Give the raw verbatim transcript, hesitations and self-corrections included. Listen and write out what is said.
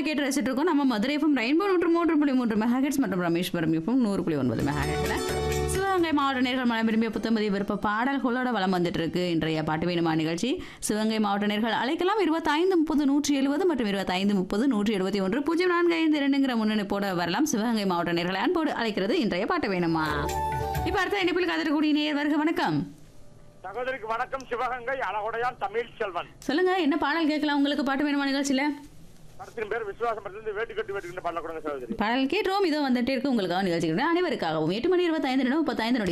கேட்டு ரசிச்சுட்டு இருக்கோம். நம்ம மதுரை எஃப்எம் ரெயின்போ நூற்று மூன்று புள்ளி மூன்று மெகாஹெர்ட்ஸ் மற்றும் ரமேஸ்வரம் எஃப்எம் நூறு புள்ளி ஒன்பது மெகாஹெர்ட்ஸ்ல சிவகங்கை மாவட்ட நேர்கள் மனம் விரும்பிய புத்தமதி விருப்ப பாடல்களோட வளம் வந்துட்டு இருக்கு இன்றைய பாட்டு வேணுமா நிகழ்ச்சி. சிவகங்கை மாவட்ட நேர்கள் அழைக்கலாம் இருபத்தைந்து முப்பது நூற்றி எழுபது மற்றும் இருபத்தைந்து முப்பது நூற்றி எழுபத்தி ஒன்று பூஜ்ஜியம் நான்கு ஐந்து இரண்டுங்கிற முன்னணிப்போட வரலாம். சிவகங்கை மாவட்ட நேர்களை அன்போடு அழைக்கிறது இன்றைய பாட்டு வேணுமா. இப்ப அடுத்த இணைப்பில் காத்திருக்கக்கூடிய நேயர் வருக. வணக்கம் சகோதரிக்கு வணக்கம். சிவகங்கை அழகுடையான் தமிழ் செல்வன். சொல்லுங்க, என்ன பாடல் கேட்கலாம் உங்களுக்கு பாட்டு வேணுமா நிகழ்ச்சியில? படத்தின் பேர் விசுவாசம். வேட்டு கட்டி வேட்டு பாடல கொடுங்க சகோதரி. பாடல் கேட்டோம். இதோ வந்துட்டே இருக்கு உங்களுக்காக நிகழ்ச்சி அனைவருக்காகவும் எட்டு மணி இருபத்தி ஐந்து முப்பத்தைந்து